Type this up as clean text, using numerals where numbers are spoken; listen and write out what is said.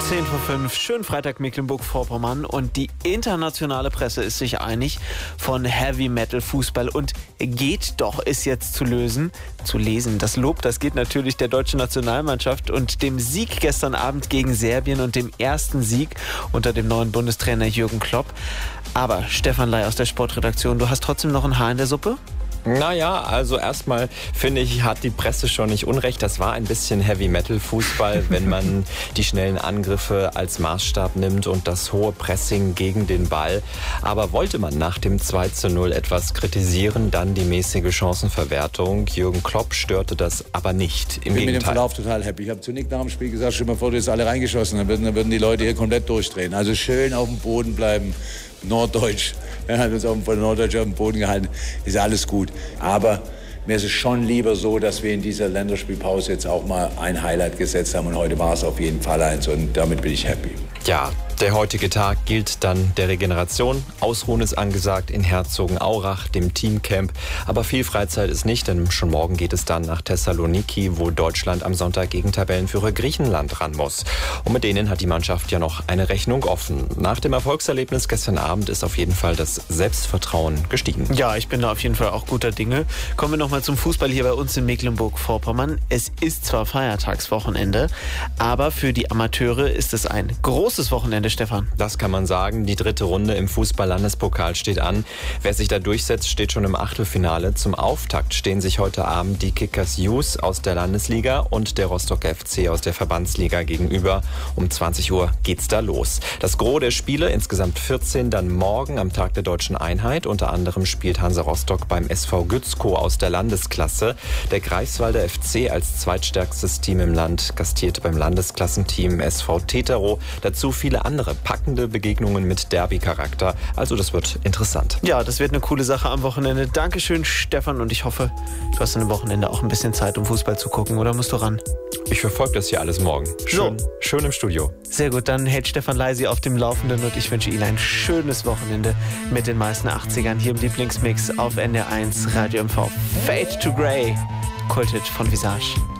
10:05, schönen Freitag Mecklenburg-Vorpommern, und die internationale Presse ist sich einig, von Heavy-Metal-Fußball und geht doch ist jetzt zu lesen. Das Lob, das geht natürlich der deutschen Nationalmannschaft und dem Sieg gestern Abend gegen Serbien und dem ersten Sieg unter dem neuen Bundestrainer Jürgen Klopp. Aber Stefan Ley aus der Sportredaktion, du hast trotzdem noch ein Haar in der Suppe? Naja, also erstmal finde ich, hat die Presse schon nicht unrecht. Das war ein bisschen Heavy-Metal-Fußball, wenn man die schnellen Angriffe als Maßstab nimmt und das hohe Pressing gegen den Ball. Aber wollte man nach dem 2:0 etwas kritisieren, dann die mäßige Chancenverwertung. Jürgen Klopp störte das aber nicht. Ich bin mit dem Verlauf total happy. Ich habe zu Nick nach dem Spiel gesagt, stell mal vor, du hast alle reingeschossen, dann würden die Leute hier komplett durchdrehen. Also schön auf dem Boden bleiben, Norddeutsch. Er hat uns von Norddeutsch auf dem Boden gehalten, ist alles gut. Aber mir ist es schon lieber so, dass wir in dieser Länderspielpause jetzt auch mal ein Highlight gesetzt haben. Und heute war es auf jeden Fall eins und damit bin ich happy. Ja, der heutige Tag gilt dann der Regeneration. Ausruhen ist angesagt in Herzogenaurach, dem Teamcamp. Aber viel Freizeit ist nicht, denn schon morgen geht es dann nach Thessaloniki, wo Deutschland am Sonntag gegen Tabellenführer Griechenland ran muss. Und mit denen hat die Mannschaft ja noch eine Rechnung offen. Nach dem Erfolgserlebnis gestern Abend ist auf jeden Fall das Selbstvertrauen gestiegen. Ja, ich bin da auf jeden Fall auch guter Dinge. Kommen wir nochmal zum Fußball hier bei uns in Mecklenburg-Vorpommern. Es ist zwar Feiertagswochenende, aber für die Amateure ist es ein großes Wochenende, Stefan. Das kann man sagen. Die dritte Runde im Fußball-Landespokal steht an. Wer sich da durchsetzt, steht schon im Achtelfinale. Zum Auftakt stehen sich heute Abend die Kickers Youth aus der Landesliga und der Rostock FC aus der Verbandsliga gegenüber. Um 20 Uhr geht's da los. Das Gros der Spiele, insgesamt 14, dann morgen am Tag der Deutschen Einheit. Unter anderem spielt Hansa Rostock beim SV Gützkow aus der Landesklasse. Der Greifswalder FC als zweitstärkstes Team im Land gastiert beim Landesklassenteam SV Tetero. Dazu viele andere packende Begegnungen mit Derby-Charakter. Also das wird interessant. Ja, das wird eine coole Sache am Wochenende. Dankeschön, Stefan, und ich hoffe, du hast am Wochenende auch ein bisschen Zeit, um Fußball zu gucken, oder musst du ran? Ich verfolge das hier alles morgen. Schön im Studio. Sehr gut, dann hält Stefan Ley Sie auf dem Laufenden und ich wünsche Ihnen ein schönes Wochenende mit den meisten 80ern hier im Lieblingsmix auf NDR1 Radio MV. Fade to Grey, Kultet von Visage.